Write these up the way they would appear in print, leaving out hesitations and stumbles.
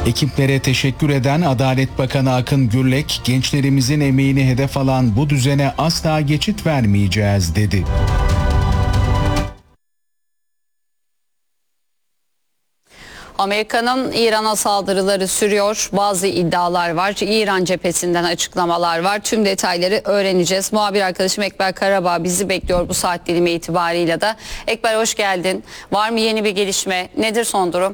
Ekiplere teşekkür eden Adalet Bakanı Akın Gürlek, gençlerimizin emeğini hedef alan bu düzene asla geçit vermeyeceğiz dedi. Amerika'nın İran'a saldırıları sürüyor. Bazı iddialar var. İran cephesinden açıklamalar var. Tüm detayları öğreneceğiz. Muhabir arkadaşım Ekber Karabağ bizi bekliyor bu saat dilimi itibarıyla da. Ekber hoş geldin. Var mı yeni bir gelişme? Nedir son durum?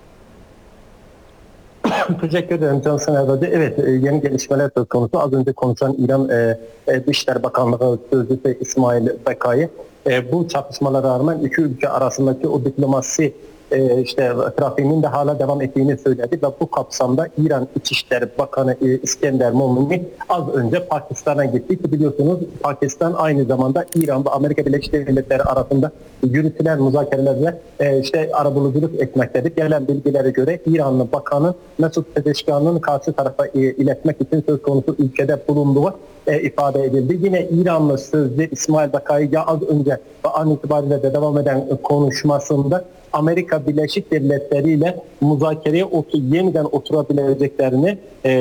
Teşekkür ederim Cansın Erdoğan. Evet, yeni gelişmeler söz konusu. Az önce konuşan İran Dışişleri Bakanlığı Sözcüsü İsmail Bekai, bu çatışmalara rağmen iki ülke arasındaki o diplomasi trafiğinin de hala devam ettiğini söyledi ve bu kapsamda İran İçişleri Bakanı İskender Momini az önce Pakistan'a gitti. Biliyorsunuz Pakistan aynı zamanda İran ve Amerika Birleşik Devletleri arasında yürütülen müzakerelerde arabuluculuk etmektedir. Gelen bilgilere göre İranlı Bakanı Mesut Pezeshkian'ın karşı tarafa iletmek için söz konusu ülkede bulunduğu ifade edildi. Yine İranlı sözcü İsmail Bekai ya az önce ve an itibariyle de devam eden konuşmasında Amerika Birleşik Devletleri ile müzakereye yeniden oturabileceklerini,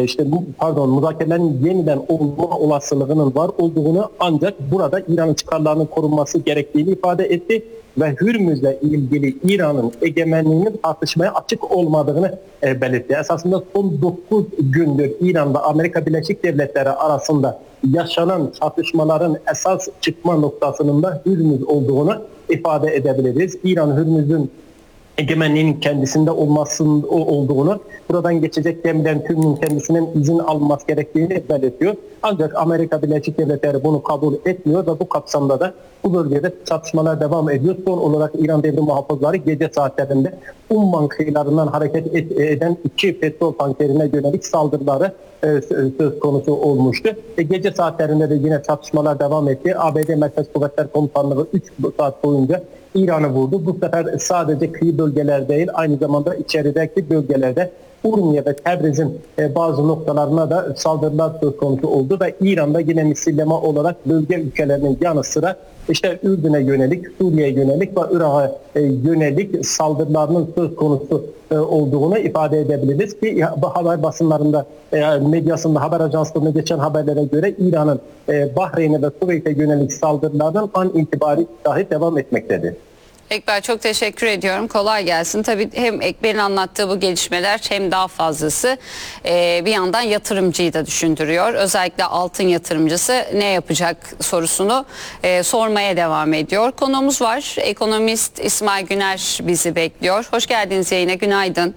müzakerelerin yeniden olma olasılığının var olduğunu, ancak burada İran'ın çıkarlarının korunması gerektiğini ifade etti ve Hürmüz'le ilgili İran'ın egemenliğinin tartışmaya açık olmadığını belirtti. Esasında son 9 gündür İran ve Amerika Birleşik Devletleri arasında yaşanan çatışmaların esas çıkma noktasının da Hürmüz olduğunu ifade edebiliriz. İran Hürmüz'ün egemenliğinin kendisinde olduğunu, buradan geçecek gemilerin tümünün kendisinin izin alması gerektiğini belirtiyor. Ancak Amerika Birleşik Devletleri bunu kabul etmiyor ve bu kapsamda da bu bölgede çatışmalar devam ediyor. Son olarak İran Devrim Muhafızları gece saatlerinde Umman kıyılarından hareket eden 2 petrol tankerine yönelik saldırıları söz konusu olmuştu. Gece saatlerinde de yine çatışmalar devam etti. ABD Merkez Kuvvetler Komutanlığı 3 saat boyunca İran'ı vurdu. Bu sefer sadece kıyı bölgeler değil, aynı zamanda içerideki bölgelerde Urmiye ve Tebriz'in bazı noktalarına da saldırılar söz konusu oldu ve İran'da yine misilleme olarak bölge ülkelerinin yanı sıra Ürdün'e yönelik, Suriye'ye yönelik ve Irak'a yönelik saldırılarının söz konusu olduğunu ifade edebiliriz ki haber basınlarında, medyasında, haber ajanslarında geçen haberlere göre İran'ın Bahreyn'e ve Kuveyt'e yönelik saldırılardan an itibariyle dahi devam etmektedir. Ekber çok teşekkür ediyorum. Kolay gelsin. Tabii hem Ekber'in anlattığı bu gelişmeler hem daha fazlası bir yandan yatırımcıyı da düşündürüyor. Özellikle altın yatırımcısı ne yapacak sorusunu sormaya devam ediyor. Konuğumuz var. Ekonomist İsmail Güner bizi bekliyor. Hoş geldiniz yayına. Günaydın.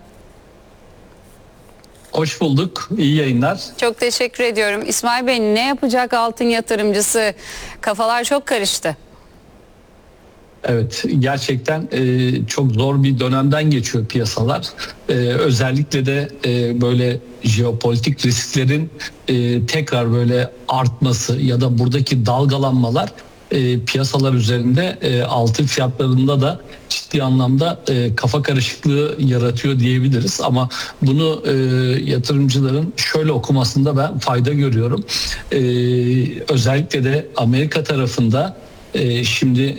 Hoş bulduk. İyi yayınlar. Çok teşekkür ediyorum. İsmail Bey, ne yapacak altın yatırımcısı? Kafalar çok karıştı. Evet, gerçekten çok zor bir dönemden geçiyor piyasalar. Özellikle de böyle jeopolitik risklerin tekrar böyle artması ya da buradaki dalgalanmalar piyasalar üzerinde altın fiyatlarında da ciddi anlamda kafa karışıklığı yaratıyor diyebiliriz. Ama bunu yatırımcıların şöyle okumasında ben fayda görüyorum. Özellikle de Amerika tarafında şimdi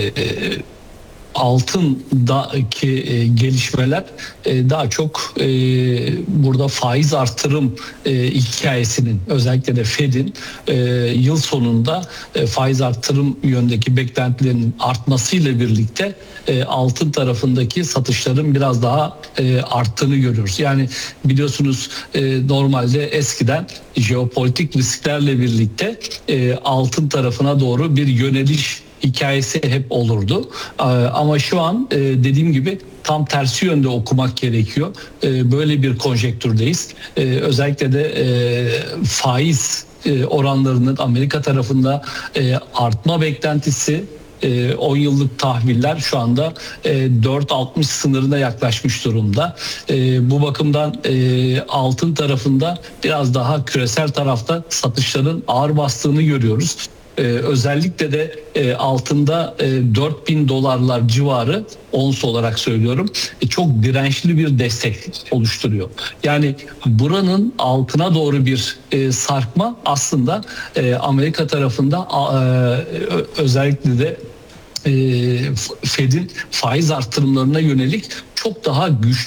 altındaki gelişmeler daha çok burada faiz artırım hikayesinin, özellikle de Fed'in yıl sonunda faiz artırım yönündeki beklentilerinin artmasıyla birlikte altın tarafındaki satışların biraz daha arttığını görüyoruz. Yani biliyorsunuz normalde eskiden jeopolitik risklerle birlikte altın tarafına doğru bir yöneliş hikayesi hep olurdu. Ama şu an dediğim gibi tam tersi yönde okumak gerekiyor. Böyle bir konjektürdeyiz. Özellikle de faiz oranlarının Amerika tarafında artma beklentisi, 10 yıllık tahviller şu anda 4.60 sınırına yaklaşmış durumda. Bu bakımdan altın tarafında biraz daha küresel tarafta satışların ağır bastığını görüyoruz. Özellikle de altında 4.000 dolarlar civarı ons olarak söylüyorum çok dirençli bir destek oluşturuyor. Yani buranın altına doğru bir sarkma aslında Amerika tarafında özellikle de Fed'in faiz artırımlarına yönelik çok daha güçlü